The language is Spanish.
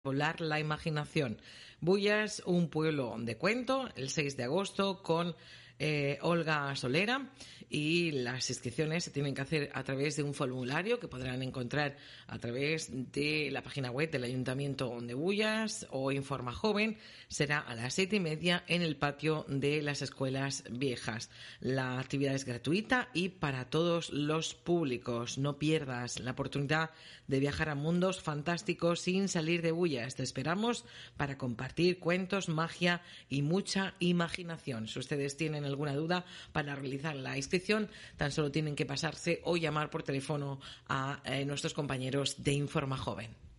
Volar la imaginación. Bullas, un pueblo de cuento, el 6 de agosto con Olga Solera, y las inscripciones se tienen que hacer a través de un formulario que podrán encontrar a través de la página web del Ayuntamiento de Bullas o Informa Joven. Será a las 7:30 en el patio de las escuelas viejas. La actividad es gratuita y para todos los públicos. No pierdas la oportunidad de viajar a mundos fantásticos sin salir de Bullas. Te esperamos para compartir cuentos, magia y mucha imaginación. Si ustedes tienen alguna duda para realizar la inscripción, tan solo tienen que pasarse o llamar por teléfono a nuestros compañeros de Informa Joven.